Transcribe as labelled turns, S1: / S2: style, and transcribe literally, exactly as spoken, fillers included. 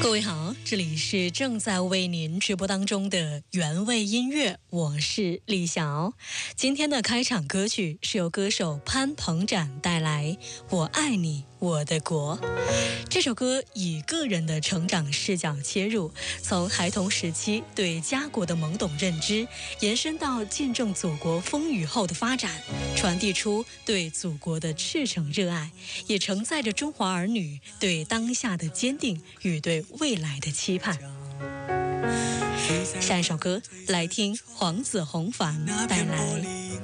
S1: 各位好，这里是正在为您直播当中的原味音乐，我是李晓。今天的开场歌曲是由歌手潘鹏展带来《我爱你我的国》。这首歌以个人的成长视角切入，从孩童时期对家国的懵懂认知，延伸到见证祖国风雨后的发展，传递出对祖国的赤诚热爱，也承载着中华儿女对当下的坚定与对未来的期盼。下一首歌来听黄子弘凡带来